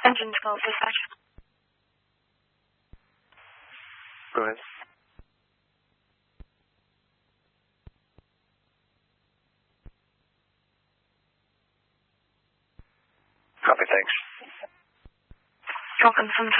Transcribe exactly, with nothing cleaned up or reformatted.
Engine twelve, dispatch. Go ahead. Copy, thanks. Falcon seven